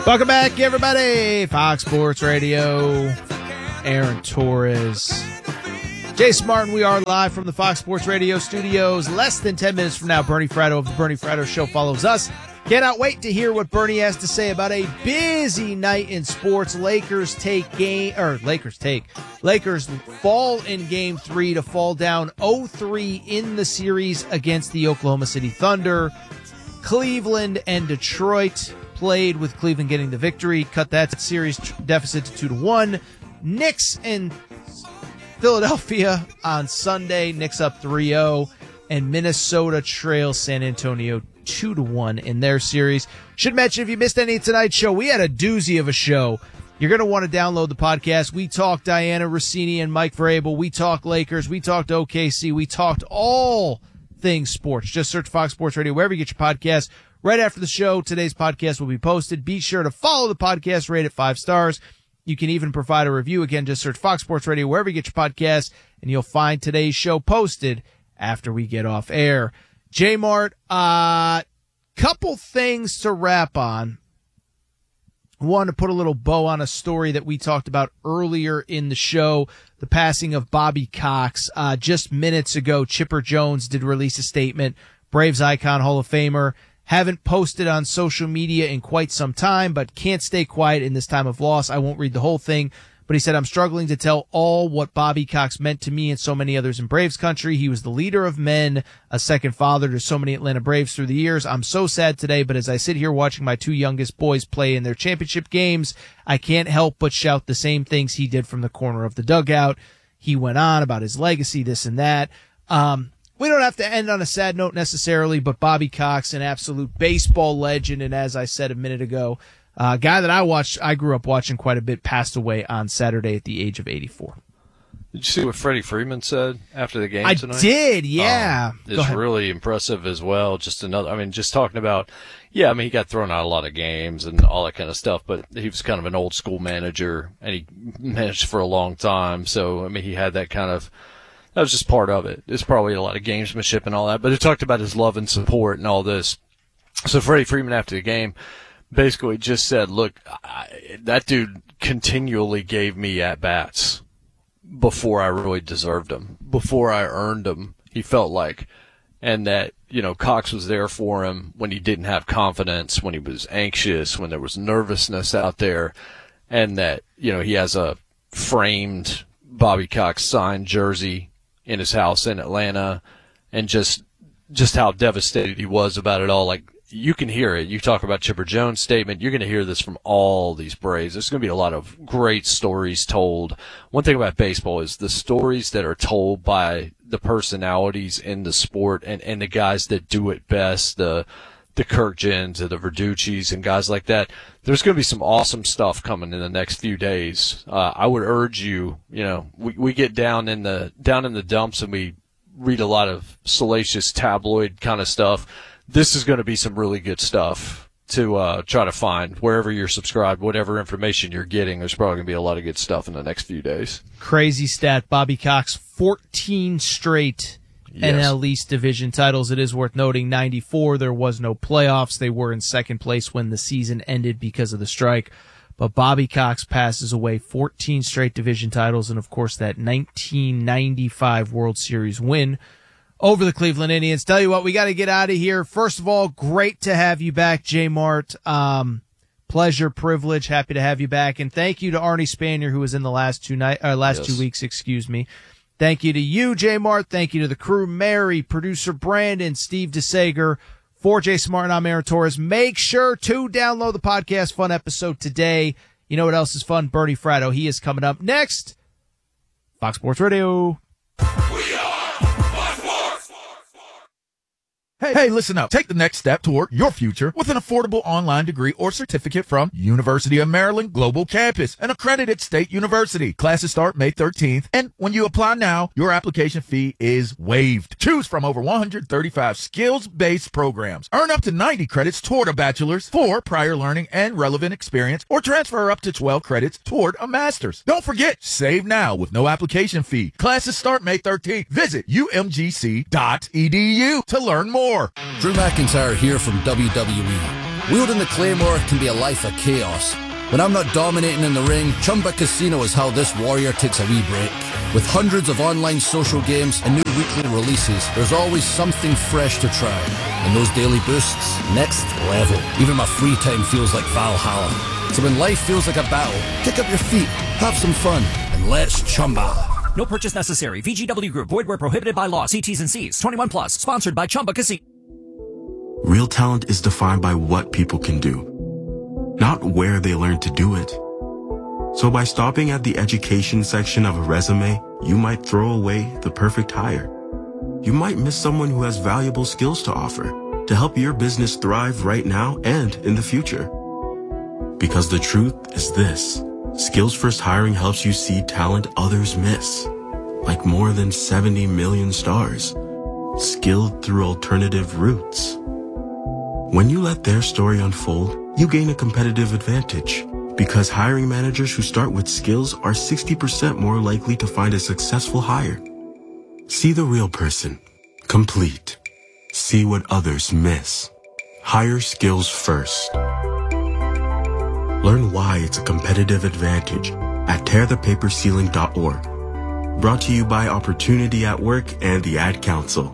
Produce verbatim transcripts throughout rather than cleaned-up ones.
Welcome back, everybody. Fox Sports Radio. Aaron Torres. Jason Martin, we are live from the Fox Sports Radio studios. Less than ten minutes from now, Bernie Fratto of the Bernie Fratto Show follows us. Cannot wait to hear what Bernie has to say about a busy night in sports. Lakers take game, or Lakers take. Lakers fall in game three to fall down oh three in the series against the Oklahoma City Thunder. Cleveland and Detroit played with Cleveland getting the victory, cut that series deficit to two to one. Knicks and Philadelphia on Sunday. Knicks up three oh, and Minnesota trails San Antonio two to one in their series. Should mention, if you missed any of tonight's show, we had a doozy of a show. You're going to want to download the podcast. We talked Diana Rossini and Mike Vrabel. We talked Lakers. We talked O K C. We talked all things sports. Just search Fox Sports Radio wherever you get your podcasts. Right after the show, today's podcast will be posted. Be sure to follow the podcast, rate it five stars. You can even provide a review. Again, just search Fox Sports Radio wherever you get your podcasts, and you'll find today's show posted after we get off air. J-Mart, uh, couple things to wrap on. I wanted to put a little bow on a story that we talked about earlier in the show, the passing of Bobby Cox. Uh, just minutes ago, Chipper Jones did release a statement. Braves icon, Hall of Famer. Haven't posted on social media in quite some time, but can't stay quiet in this time of loss. I won't read the whole thing, but he said, I'm struggling to tell all what Bobby Cox meant to me and so many others in Braves country. He was the leader of men, a second father to so many Atlanta Braves through the years. I'm so sad today, but as I sit here watching my two youngest boys play in their championship games, I can't help but shout the same things he did from the corner of the dugout. He went on about his legacy, this and that. Um, We don't have to end on a sad note necessarily, but Bobby Cox, an absolute baseball legend, and as I said a minute ago, a uh, guy that I watched, I grew up watching quite a bit, passed away on Saturday at the age of eighty-four. Did you see what Freddie Freeman said after the game I tonight? I did, yeah. Um, it's really impressive as well. Just another, I mean, just talking about, yeah, I mean, he got thrown out a lot of games and all that kind of stuff, but he was kind of an old school manager, and he managed for a long time. So, I mean, he had that kind of, that was just part of it. It's probably a lot of gamesmanship and all that, but he talked about his love and support and all this. So Freddie Freeman after the game basically just said, look, I, that dude continually gave me at-bats before I really deserved them, before I earned them, he felt like. And that, you know, Cox was there for him when he didn't have confidence, when he was anxious, when there was nervousness out there, and that, you know, he has a framed Bobby Cox signed jersey in his house in Atlanta, and just just how devastated he was about it all. Like, you can hear it. You talk about Chipper Jones' statement. You're going to hear this from all these Braves. There's going to be a lot of great stories told. One thing about baseball is the stories that are told by the personalities in the sport and, and the guys that do it best, the the Kirkjians and the Verducci's and guys like that. There's going to be some awesome stuff coming in the next few days. Uh, I would urge you, you know, we, we get down in the down in the dumps and we read a lot of salacious tabloid kind of stuff. This is going to be some really good stuff to uh, try to find wherever you're subscribed, whatever information you're getting. There's probably going to be a lot of good stuff in the next few days. Crazy stat. Bobby Cox, fourteen straight yes. N L East division titles. It is worth noting, ninety-four, there was no playoffs. They were in second place when the season ended because of the strike. But Bobby Cox passes away, fourteen straight division titles, and of course that nineteen ninety-five World Series win over the Cleveland Indians. Tell you what, we got to get out of here. First of all, great to have you back, J-Mart. Um, pleasure, privilege, happy to have you back. And thank you to Arnie Spanier, who was in the last two night, uh, last yes. two weeks, excuse me. Thank you to you, J-Mart. Thank you to the crew, Mary, producer Brandon, Steve DeSager. For Jason Martin, I'm Aaron Torres. Make sure to download the podcast. Fun episode today. You know what else is fun? Bernie Fratto. He is coming up next. Fox Sports Radio. We are Hey, hey, listen up. Take the next step toward your future with an affordable online degree or certificate from University of Maryland Global Campus, an accredited state university. Classes start May thirteenth, and when you apply now, your application fee is waived. Choose from over one hundred thirty-five skills-based programs. Earn up to ninety credits toward a bachelor's for prior learning and relevant experience, or transfer up to twelve credits toward a master's. Don't forget, save now with no application fee. Classes start May thirteenth. Visit U M G C dot E D U to learn more. Drew McIntyre here from W W E. Wielding the Claymore can be a life of chaos. When I'm not dominating in the ring, Chumba Casino is how this warrior takes a wee break. With hundreds of online social games and new weekly releases, there's always something fresh to try. And those daily boosts, next level. Even my free time feels like Valhalla. So when life feels like a battle, kick up your feet, have some fun, and let's Chumba. No purchase necessary. V G W Group. Void where prohibited by law. See T's and C's. twenty-one plus. Sponsored by Chumba Casino. Real talent is defined by what people can do, not where they learn to do it. So by stopping at the education section of a resume, you might throw away the perfect hire. You might miss someone who has valuable skills to offer to help your business thrive right now and in the future. Because the truth is this: Skills First Hiring helps you see talent others miss, like more than seventy million stars, skilled through alternative routes. When you let their story unfold, you gain a competitive advantage, because hiring managers who start with skills are sixty percent more likely to find a successful hire. See the real person, complete. See what others miss. Hire skills first. Learn why it's a competitive advantage at tear the paper ceiling dot org. Brought to you by Opportunity at Work and the Ad Council.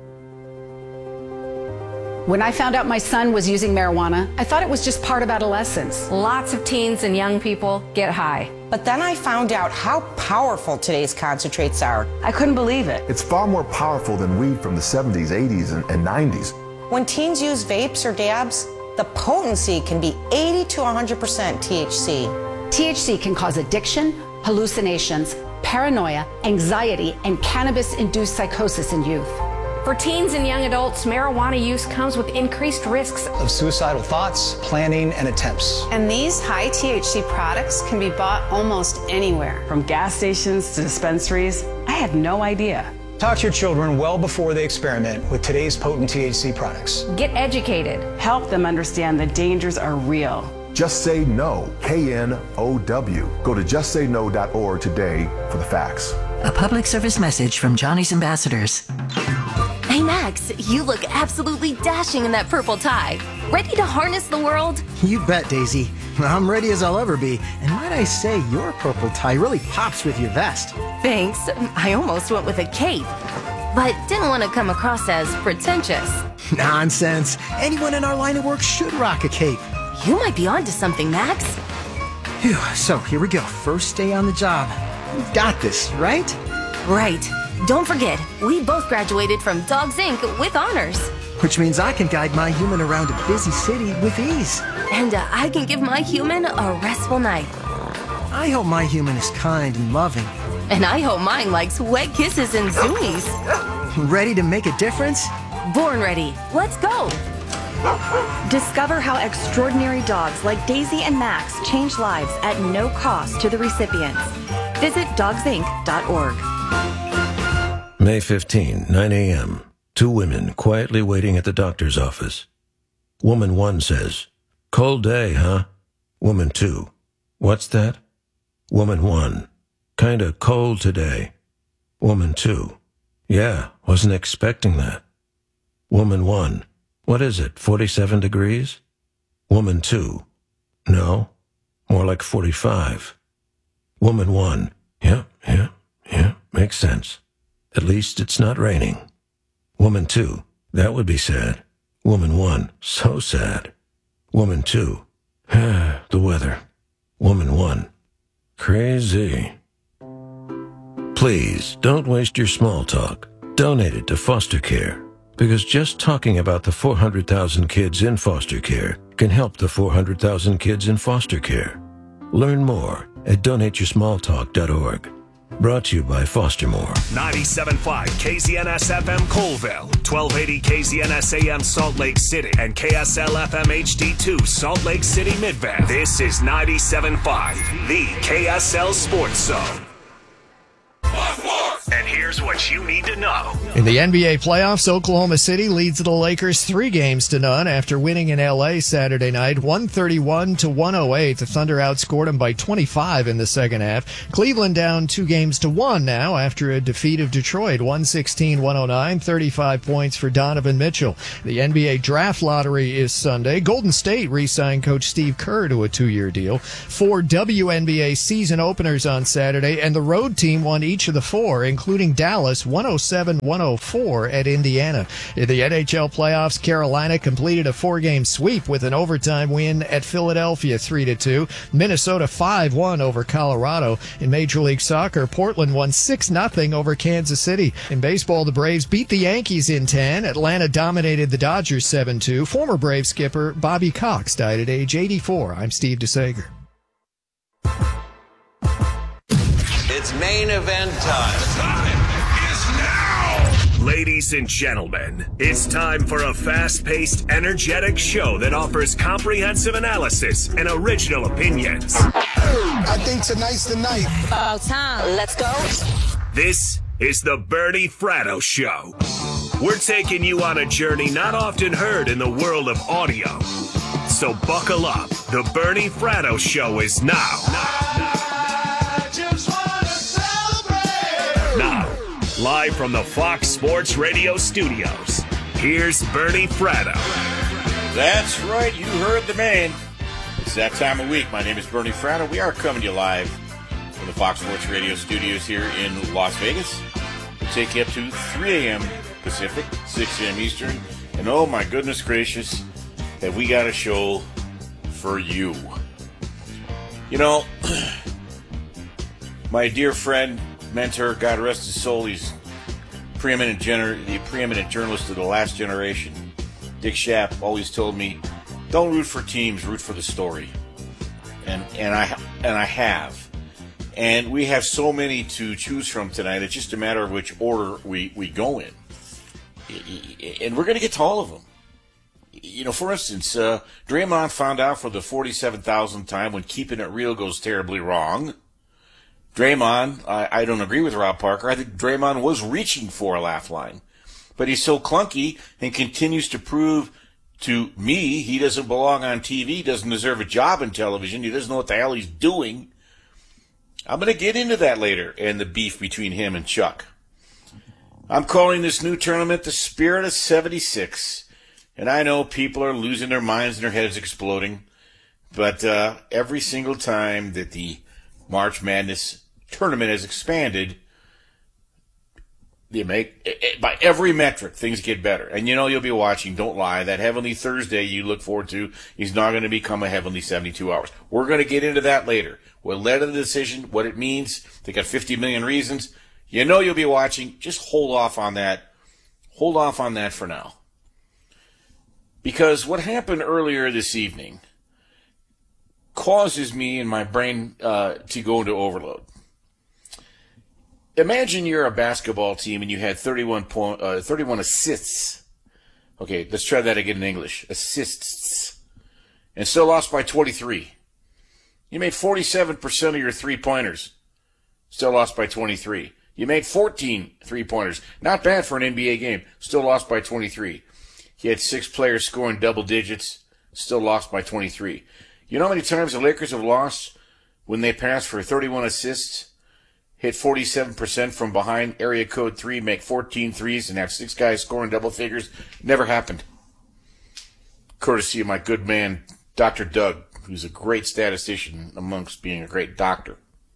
When I found out my son was using marijuana, I thought it was just part of adolescence. Lots of teens and young people get high. But then I found out how powerful today's concentrates are. I couldn't believe it. It's far more powerful than weed from the seventies, eighties, and, and nineties. When teens use vapes or dabs, the potency can be eighty to one hundred percent T H C. T H C can cause addiction, hallucinations, paranoia, anxiety, and cannabis-induced psychosis in youth. For teens and young adults, marijuana use comes with increased risks of suicidal thoughts, planning, and attempts. And these high T H C products can be bought almost anywhere. From gas stations to dispensaries. I had no idea. Talk to your children well before they experiment with today's potent T H C products. Get educated. Help them understand the dangers are real. Just Say No, K N O W. Go to just say no dot org today for the facts. A public service message from Johnny's Ambassadors. Hey Max, you look absolutely dashing in that purple tie. Ready to harness the world? You bet, Daisy. I'm ready as I'll ever be. And might I say, your purple tie really pops with your vest. Thanks. I almost went with a cape, but didn't want to come across as pretentious. Nonsense. Anyone in our line of work should rock a cape. You might be onto something, Max. Phew, so here we go. First day on the job. We've got this, right? Right. Don't forget, we both graduated from Dogs Incorporated with honors. Which means I can guide my human around a busy city with ease. And uh, I can give my human a restful night. I hope my human is kind and loving. And I hope mine likes wet kisses and zoomies. Ready to make a difference? Born ready. Let's go. Discover how extraordinary dogs like Daisy and Max change lives at no cost to the recipients. Visit dogs inc dot org. May fifteenth, nine a.m. Two women quietly waiting at the doctor's office. Woman one says, "Cold day, huh?" Woman two, "What's that?" Woman one, "Kinda cold today." Woman two, "Yeah, wasn't expecting that." Woman one, "What is it, forty-seven degrees?" Woman two, "No, more like forty-five." Woman one, "Yeah, yeah, yeah, makes sense. At least it's not raining." Woman two, "That would be sad." Woman one, "So sad." Woman two, "The weather." Woman one, "Crazy." Please don't waste your small talk. Donate it to foster care, because just talking about the four hundred thousand kids in foster care can help the four hundred thousand kids in foster care. Learn more at donate your small talk dot org. Brought to you by Fostermore. ninety-seven point five K Z N S F M Colville, twelve eighty K Z N S A M Salt Lake City, and K S L F M H D two Salt Lake City Midvale. This is ninety-seven point five, the K S L Sports Zone. And here's what you need to know. In the N B A playoffs, Oklahoma City leads the Lakers three games to none after winning in L A Saturday night, one thirty-one to one oh eight. The Thunder outscored them by twenty-five in the second half. Cleveland down two games to one now after a defeat of Detroit, one sixteen to one oh nine, thirty-five points for Donovan Mitchell. The N B A draft lottery is Sunday. Golden State re-signed Coach Steve Kerr to a two-year deal. Four W N B A season openers on Saturday, and the road team won each of the four, including Dallas, one oh seven to one oh four at Indiana. In the N H L playoffs, Carolina completed a four-game sweep with an overtime win at Philadelphia, three to two. Minnesota five one over Colorado. In Major League Soccer, Portland won six nothing over Kansas City. In baseball, the Braves beat the Yankees in ten. Atlanta dominated the Dodgers seven two. Former Brave skipper Bobby Cox died at age eighty-four. I'm Steve DeSager. It's main event time. Time is now! Ladies and gentlemen, it's time for a fast-paced, energetic show that offers comprehensive analysis and original opinions. I think tonight's the night. About time. Let's go. This is the Bernie Fratto Show. We're taking you on a journey not often heard in the world of audio. So buckle up. The Bernie Fratto Show is now. I just want to celebrate. Now, live from the Fox Sports Radio studios, here's Bernie Fratto. That's right, you heard the man. It's that time of week. My name is Bernie Fratto. We are coming to you live from the Fox Sports Radio studios here in Las Vegas. We'll take you up to three a.m. Pacific, six a.m. Eastern. And oh my goodness gracious, have we got a show for you. You know, my dear friend, mentor, God rest his soul, he's preeminent gener- the preeminent journalist of the last generation, Dick Schaap, always told me, don't root for teams, root for the story. And and I and I have. And we have so many to choose from tonight, it's just a matter of which order we, we go in. And we're going to get to all of them. You know, for instance, uh, Draymond found out for the forty-seven thousandth time when keeping it real goes terribly wrong. Draymond, I, I don't agree with Rob Parker. I think Draymond was reaching for a laugh line. But he's so clunky and continues to prove to me he doesn't belong on T V, doesn't deserve a job in television, he doesn't know what the hell he's doing. I'm going to get into that later and the beef between him and Chuck. I'm calling this new tournament the Spirit of seventy-six. And I know people are losing their minds and their heads exploding. But uh, every single time that the March Madness tournament has expanded, they make it, by every metric, things get better. And you know you'll be watching, don't lie, that Heavenly Thursday you look forward to is not going to become a Heavenly seventy-two hours. We're going to get into that later. What led to the decision, what it means, they got fifty million reasons. You know you'll be watching. Just hold off on that. Hold off on that for now. Because what happened earlier this evening causes me and my brain uh, to go into overload. Imagine you're a basketball team and you had thirty-one, point, uh, thirty-one assists. Okay, let's try that again in English. Assists. And still lost by twenty-three. You made forty-seven percent of your three-pointers. Still lost by twenty-three. You made fourteen three-pointers. Not bad for an N B A game. Still lost by twenty-three. You had six players scoring double digits. Still lost by twenty-three. You know how many times the Lakers have lost when they pass for thirty-one assists, hit forty-seven percent from behind, area code three, make fourteen threes, and have six guys scoring double figures? Never happened. Courtesy of my good man, Doctor Doug, who's a great statistician amongst being a great doctor.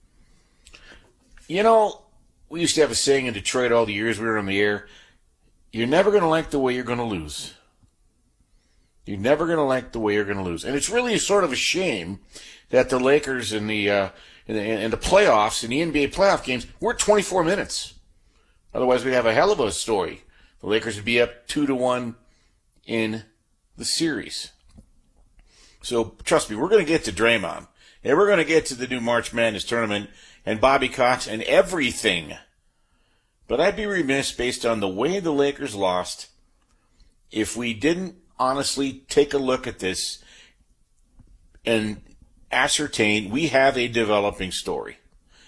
You know, we used to have a saying in Detroit all the years we were on the air, you're never going to like the way you're going to lose. You're never going to like the way you're going to lose. And it's really sort of a shame that the Lakers in the, uh, in the, in the playoffs, in the N B A playoff games, we're twenty-four minutes. Otherwise, we'd have a hell of a story. The Lakers would be up two to one in the series. So, trust me, we're going to get to Draymond. And we're going to get to the new March Madness tournament and Bobby Cox and everything. But I'd be remiss, based on the way the Lakers lost, if we didn't honestly take a look at this and ascertain we have a developing story.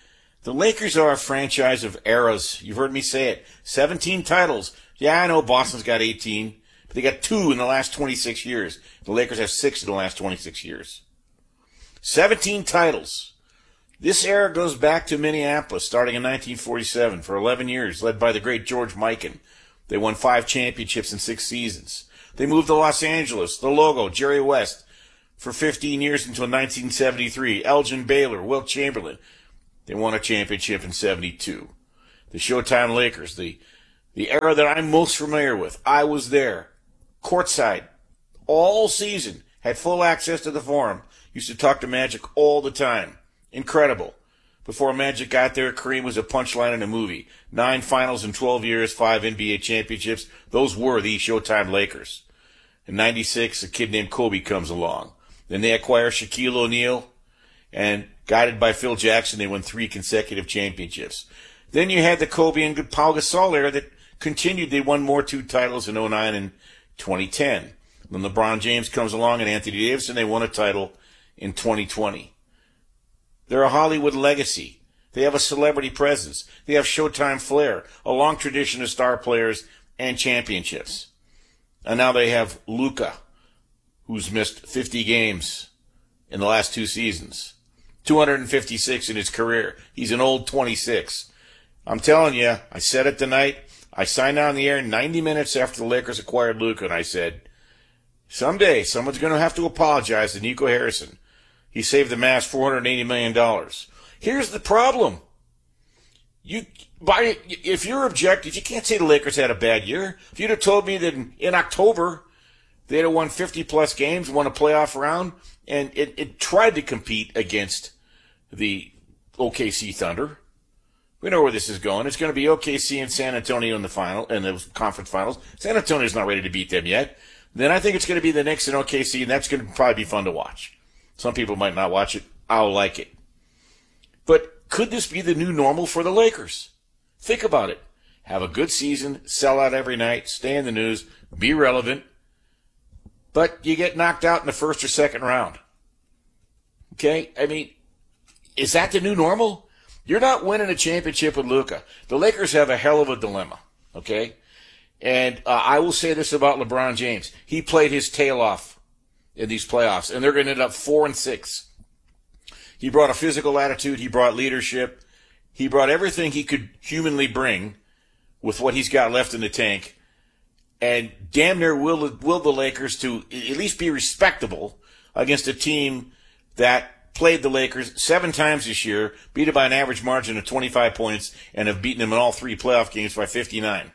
The Lakers are a franchise of eras. You've heard me say it. seventeen titles. Yeah, I know Boston's got eighteen, but they got two in the last twenty-six years. The Lakers have six in the last twenty-six years. seventeen titles. This era goes back to Minneapolis, starting in nineteen forty-seven, for eleven years, led by the great George Mikan. They won five championships in six seasons. They moved to Los Angeles, the logo, Jerry West, for fifteen years until nineteen seventy-three. Elgin Baylor, Wilt Chamberlain. They won a championship in seventy-two. The Showtime Lakers, the, the era that I'm most familiar with. I was there, courtside, all season, had full access to the Forum. Used to talk to Magic all the time. Incredible. Before Magic got there, Kareem was a punchline in a movie. Nine finals in twelve years, five N B A championships. Those were the Showtime Lakers. In ninety-six, a kid named Kobe comes along. Then they acquire Shaquille O'Neal, and guided by Phil Jackson, they won three consecutive championships. Then you had the Kobe and Pau Gasol era that continued. They won more two titles in oh nine and twenty ten. When LeBron James comes along and Anthony Davis, and they won a title in twenty twenty. They're a Hollywood legacy. They have a celebrity presence. They have Showtime flair, a long tradition of star players and championships. And now they have Luka, who's missed fifty games in the last two seasons. two hundred fifty-six in his career. He's an old twenty-six. I'm telling you, I said it tonight. I signed on the air ninety minutes after the Lakers acquired Luka, and I said, someday someone's going to have to apologize to Nico Harrison. He saved the Mavs four hundred eighty million dollars. Here's the problem. You, by, if you're objective, you can't say the Lakers had a bad year. If you'd have told me that in, in October they'd have won fifty-plus games, won a playoff round, and it, it tried to compete against the O K C Thunder. We know where this is going. It's going to be O K C and San Antonio in the final, in the conference finals. San Antonio's not ready to beat them yet. Then I think it's going to be the Knicks and O K C, and that's going to probably be fun to watch. Some people might not watch it. I'll like it. But could this be the new normal for the Lakers? Think about it. Have a good season, sell out every night, stay in the news, be relevant, but you get knocked out in the first or second round. Okay? I mean, is that the new normal? You're not winning a championship with Luka. The Lakers have a hell of a dilemma. Okay? And uh, I will say this about LeBron James. He played his tail off in these playoffs, and they're going to end up four and six. He brought a physical attitude. He brought leadership. He brought everything he could humanly bring with what he's got left in the tank, and damn near willed, willed the Lakers to at least be respectable against a team that played the Lakers seven times this year, beat it by an average margin of twenty-five points, and have beaten them in all three playoff games by fifty-nine.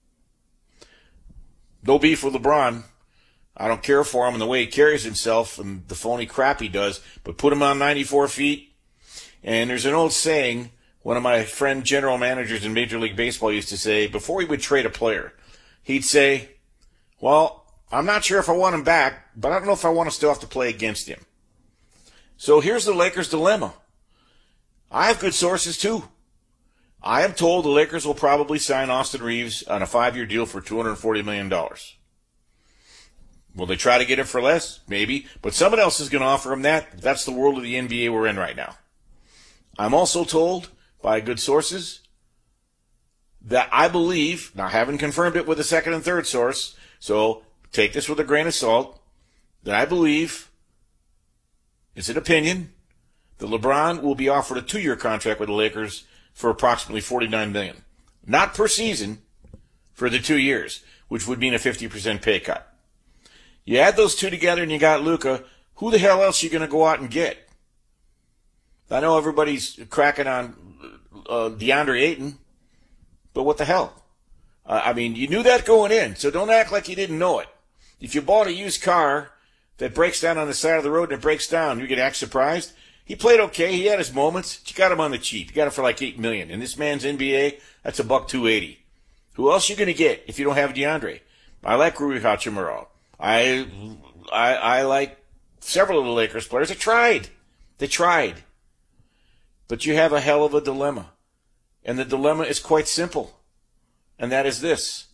No beef with LeBron. I don't care for him and the way he carries himself and the phony crap he does, but put him on ninety-four feet. And there's an old saying, one of my friend general managers in Major League Baseball used to say, before he would trade a player, he'd say, well, I'm not sure if I want him back, but I don't know if I want to still have to play against him. So here's the Lakers' dilemma. I have good sources too. I am told the Lakers will probably sign Austin Reeves on a five-year deal for two hundred forty million dollars. Will they try to get it for less? Maybe. But someone else is going to offer him that. That's the world of the N B A we're in right now. I'm also told by good sources that I believe, now I haven't confirmed it with a second and third source, so take this with a grain of salt, that I believe, it's an opinion, that LeBron will be offered a two-year contract with the Lakers for approximately forty-nine million dollars. Not per season, for the two years, which would mean a fifty percent pay cut. You add those two together and you got Luka. Who the hell else are you going to go out and get? I know everybody's cracking on uh, DeAndre Ayton, but what the hell? Uh, I mean, you knew that going in, so don't act like you didn't know it. If you bought a used car that breaks down on the side of the road and it breaks down, you get act surprised. He played okay. He had his moments. You got him on the cheap. You got him for like eight million dollars. In this man's N B A, that's a buck two eighty. Who else you going to get if you don't have DeAndre? I like Rui Hachimura. I, I, I like several of the Lakers players. They tried. They tried. But you have a hell of a dilemma. And the dilemma is quite simple. And that is this.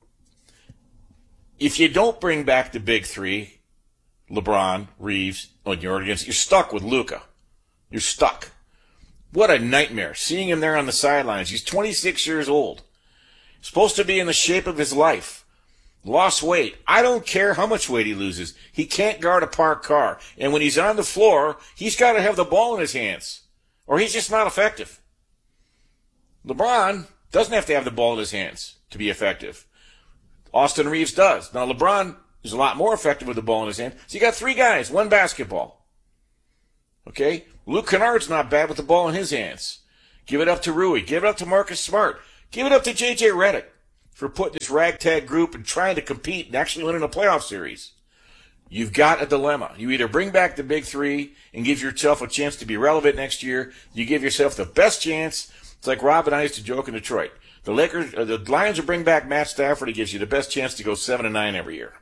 If you don't bring back the big three, LeBron, Reeves, and you're against, you're stuck with Luka. You're stuck. What a nightmare, seeing him there on the sidelines. He's twenty-six years old. Supposed to be in the shape of his life. Lost weight. I don't care how much weight he loses. He can't guard a parked car. And when he's on the floor, he's got to have the ball in his hands, or he's just not effective. LeBron doesn't have to have the ball in his hands to be effective. Austin Reeves does. Now, LeBron is a lot more effective with the ball in his hand. So you got three guys, one basketball. Okay? Luke Kennard's not bad with the ball in his hands. Give it up to Rui. Give it up to Marcus Smart. Give it up to J J Redick for putting this ragtag group and trying to compete and actually winning a playoff series. You've got a dilemma. You either bring back the big three and give yourself a chance to be relevant next year. You give yourself the best chance. It's like Rob and I used to joke in Detroit. The Lakers, uh, the Lions will bring back Matt Stafford. He gives you the best chance to go seven and nine every year.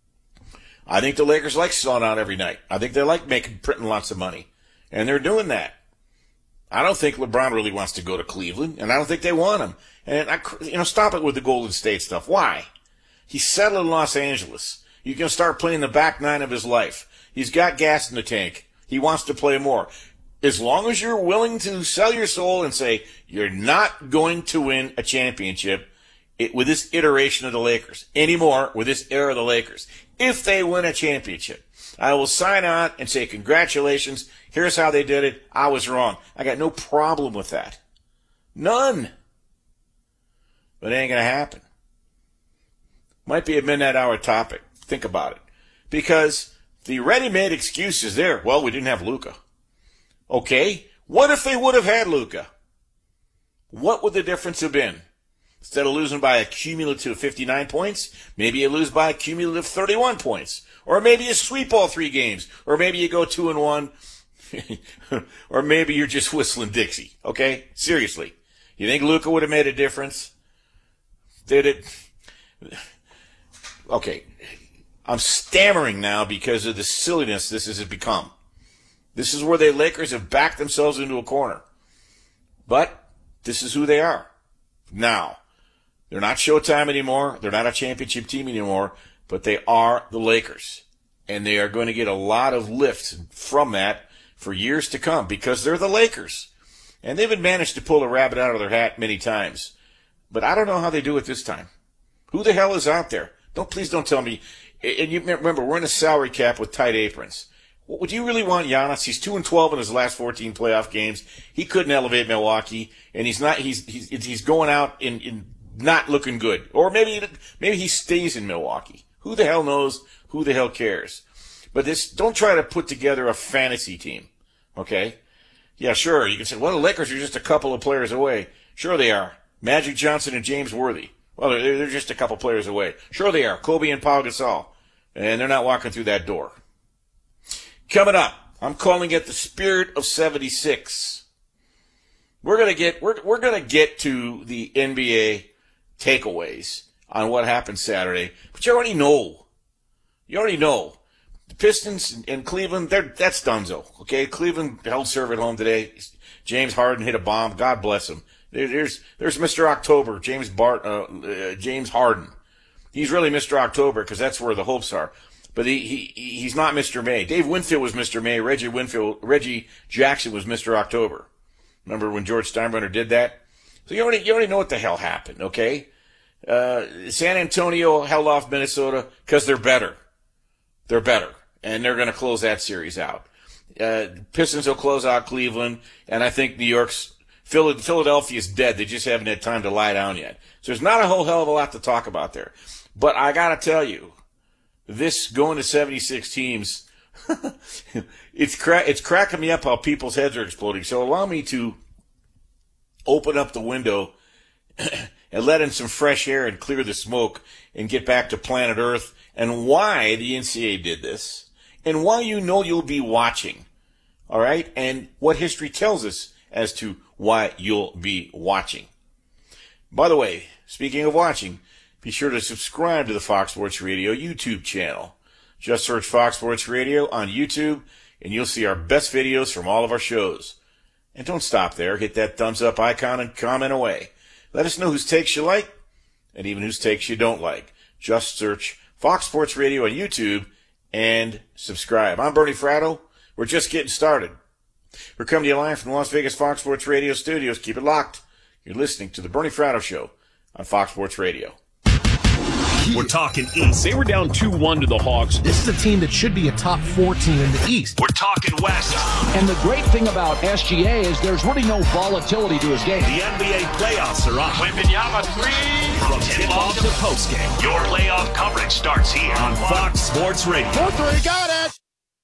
I think the Lakers like selling out every night. I think they like making printing lots of money, and they're doing that. I don't think LeBron really wants to go to Cleveland, and I don't think they want him. And I, you know, stop it with the Golden State stuff. Why? He's settled in Los Angeles. You can start playing the back nine of his life. He's got gas in the tank. He wants to play more. As long as you're willing to sell your soul and say you're not going to win a championship it, with this iteration of the Lakers anymore, with this era of the Lakers. If they win a championship, I will sign on and say congratulations. Here's how they did it. I was wrong. I got no problem with that. None. But it ain't going to happen. Might be a midnight hour topic. Think about it. Because the ready-made excuse is there. Well, we didn't have Luka. Okay, what if they would have had Luka? What would the difference have been? Instead of losing by a cumulative fifty-nine points, maybe you lose by a cumulative thirty-one points. Or maybe you sweep all three games. Or maybe you go two and one. Or maybe you're just whistling Dixie. Okay? Seriously. You think Luka would have made a difference? Did it? Okay. I'm stammering now because of the silliness this has become. This is where the Lakers have backed themselves into a corner. But this is who they are. Now, they're not Showtime anymore. They're not a championship team anymore. But they are the Lakers. And they are going to get a lot of lift from that for years to come because they're the Lakers. And they've managed to pull a rabbit out of their hat many times. But I don't know how they do it this time. Who the hell is out there? Don't please don't tell me. And you remember, we're in a salary cap with tight aprons. Would you really want Giannis? He's two and twelve in his last fourteen playoff games. He couldn't elevate Milwaukee, and he's not. He's he's he's going out in, in not looking good. Or maybe maybe he stays in Milwaukee. Who the hell knows? Who the hell cares? But this, don't try to put together a fantasy team. Okay? Yeah, sure. You can say, well, the Lakers are just a couple of players away. Sure they are. Magic Johnson and James Worthy. Well, they're, they're just a couple players away. Sure they are. Kobe and Pau Gasol. And they're not walking through that door. Coming up, I'm calling it the Spirit of seventy-six. We're gonna get we're we're gonna get to the N B A takeaways on what happened Saturday, but you already know. You already know. The Pistons and Cleveland, they're that's donezo. Okay, Cleveland held serve at home today. James Harden hit a bomb. God bless him. There, there's there's Mister October, James Bart, uh, uh, James Harden. He's really Mister October because that's where the hopes are. But he, he he's not Mister May. Dave Winfield was Mister May. Reggie Winfield, Reggie Jackson was Mister October. Remember when George Steinbrenner did that? So you already you already know what the hell happened, okay? Uh, San Antonio held off Minnesota because they're better. They're better, and they're going to close that series out. Uh, Pistons will close out Cleveland, and I think New York's Philadelphia's dead. They just haven't had time to lie down yet. So there's not a whole hell of a lot to talk about there. But I got to tell you, this going to seventy-six teams, it's cra- it's cracking me up how people's heads are exploding. So allow me to open up the window and let in some fresh air and clear the smoke and get back to planet Earth and why the N C A A did this and why you know you'll be watching, all right, and what history tells us as to why you'll be watching. By the way, speaking of watching, be sure to subscribe to the Fox Sports Radio YouTube channel. Just search Fox Sports Radio on YouTube, and you'll see our best videos from all of our shows. And don't stop there. Hit that thumbs up icon and comment away. Let us know whose takes you like, and even whose takes you don't like. Just search Fox Sports Radio on YouTube and subscribe. I'm Bernie Fratto. We're just getting started. We're coming to you live from the Las Vegas Fox Sports Radio studios. Keep it locked. You're listening to The Bernie Fratto Show on Fox Sports Radio. We're talking East. They were down two one to the Hawks. This is a team that should be a top four team in the East. We're talking West. And the great thing about S G A is there's really no volatility to his game. The N B A playoffs are on. Wembanyama three. From tip-off to postgame, your playoff coverage starts here on Fox Sports Radio. four three, got it!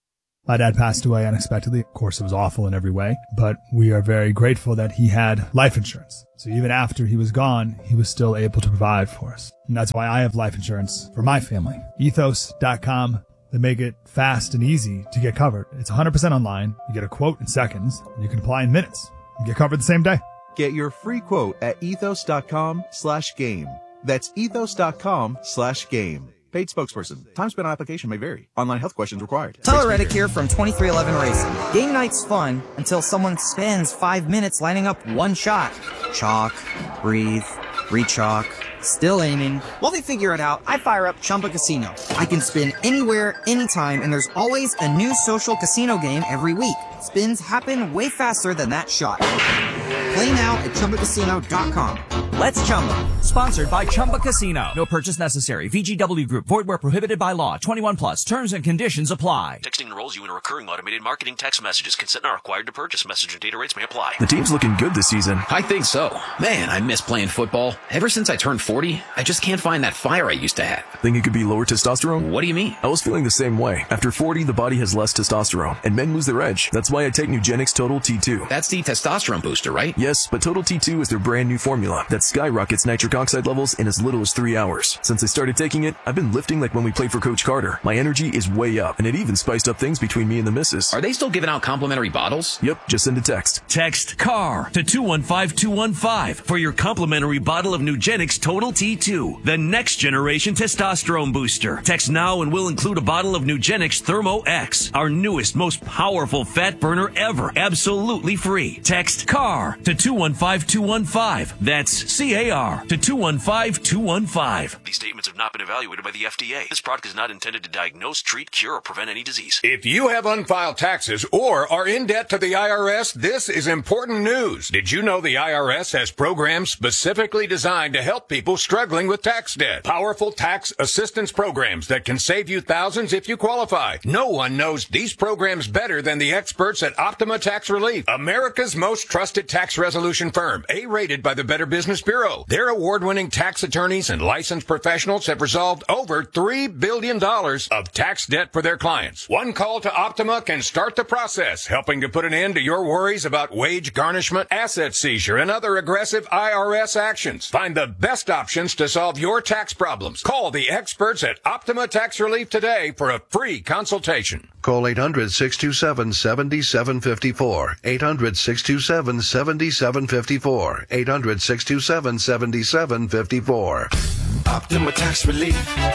My dad passed away unexpectedly. Of course, it was awful in every way, but we are very grateful that he had life insurance. So even after he was gone, he was still able to provide for us. And that's why I have life insurance for my family. ethos dot com. They make it fast and easy to get covered. It's one hundred percent online. You get a quote in seconds, and you can apply in minutes. You get covered the same day. Get your free quote at ethos dot com slash game. That's ethos dot com slash game. Paid spokesperson. Time spent on application may vary. Online health questions required. Tyler Reddick here from twenty-three eleven Racing. Game night's fun until someone spends five minutes lining up one shot. Chalk, breathe, re-chalk, still aiming. While they figure it out, I fire up Chumba Casino. I can spin anywhere, anytime, and there's always a new social casino game every week. Spins happen way faster than that shot. Play now at chumba casino dot com. Let's Chumba. Sponsored by Chumba Casino. No purchase necessary. V G W Group. Void where prohibited by law. twenty-one plus. Terms and conditions apply. Texting enrolls you in a recurring automated marketing text messages. Consent not required to purchase. Message and data rates may apply. The team's looking good this season. I think so. Man, I miss playing football. Ever since I turned forty, I just can't find that fire I used to have. Think it could be lower testosterone? What do you mean? I was feeling the same way. After forty, the body has less testosterone, and men lose their edge. That's why I take Nugenix Total T two. That's the testosterone booster, right? Yes, but Total T two is their brand new formula that skyrockets nitric oxide levels in as little as three hours. Since I started taking it, I've been lifting like when we played for Coach Carter. My energy is way up, and it even spiced up things between me and the missus. Are they still giving out complimentary bottles? Yep, just send a text. Text CAR to two one five two one five for your complimentary bottle of Nugenix Total T two, the next generation testosterone booster. Text now and we'll include a bottle of Nugenix Thermo X, our newest, most powerful fat burner ever, absolutely free. Text CAR to two one five two one five. That's C A R to two one five two one five. These statements have not been evaluated by the F D A. This product is not intended to diagnose, treat, cure, or prevent any disease. If you have unfiled taxes or are in debt to the I R S, this is important news. Did you know the I R S has programs specifically designed to help people struggling with tax debt? Powerful tax assistance programs that can save you thousands if you qualify. No one knows these programs better than the experts at Optima Tax Relief, America's most trusted tax resolution firm, A-rated by the Better Business Bureau. Their award-winning tax attorneys and licensed professionals have resolved over three billion dollars of tax debt for their clients. One call to Optima can start the process, helping to put an end to your worries about wage garnishment, asset seizure, and other aggressive I R S actions. Find the best options to solve your tax problems. Call the experts at Optima Tax Relief today for a free consultation. Call eight hundred, six two seven, seven seven five four. eight hundred, six two seven, seven seven five four. eight hundred, six two seven, seven seven five four. Optima Tax Relief.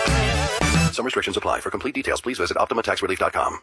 Some restrictions apply. For complete details, please visit optima tax relief dot com.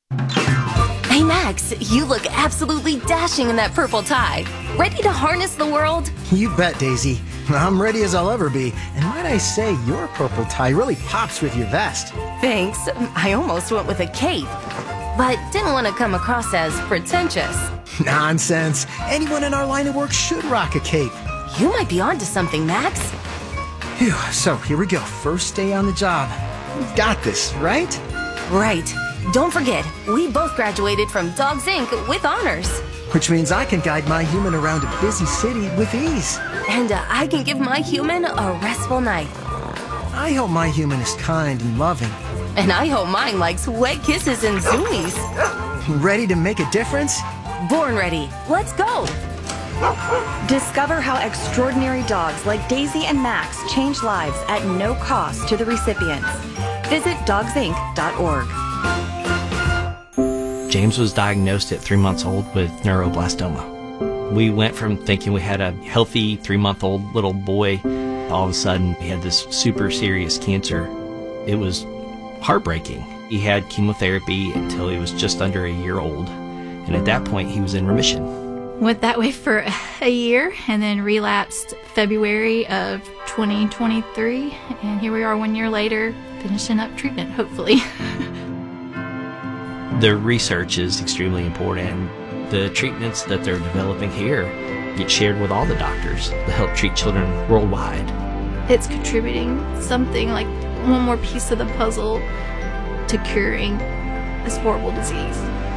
Hey, Max, you look absolutely dashing in that purple tie. Ready to harness the world? You bet, Daisy. I'm ready as I'll ever be. And might I say, your purple tie really pops with your vest. Thanks. I almost went with a cape, but didn't want to come across as pretentious. Nonsense. Anyone in our line of work should rock a cape. You might be onto something, Max. Phew, so here we go. First day on the job. We've got this, right? Right. Don't forget, we both graduated from Dogs Incorporated with honors. Which means I can guide my human around a busy city with ease. And uh, I can give my human a restful night. I hope my human is kind and loving. And I hope mine likes wet kisses and zoomies. Ready to make a difference? Born ready. Let's go. Discover how extraordinary dogs like Daisy and Max change lives at no cost to the recipients. Visit dogs inc dot org. James was diagnosed at three months old with neuroblastoma. We went from thinking we had a healthy three-month-old little boy, all of a sudden he had this super serious cancer. It was heartbreaking. He had chemotherapy until he was just under a year old, and at that point he was in remission. Went that way for a year and then relapsed February of twenty twenty-three, and here we are one year later finishing up treatment, hopefully. The research is extremely important. The treatments that they're developing here get shared with all the doctors to help treat children worldwide. It's contributing something like one more piece of the puzzle to curing this horrible disease.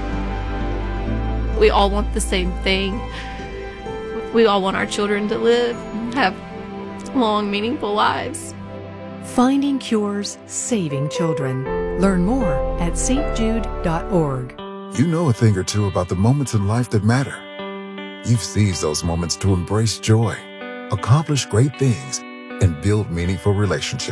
We all want the same thing. We all want our children to live, have long, meaningful lives. Finding cures, saving children. Learn more at s t jude dot org. You know a thing or two about the moments in life that matter. You've seized those moments to embrace joy, accomplish great things, and build meaningful relationships.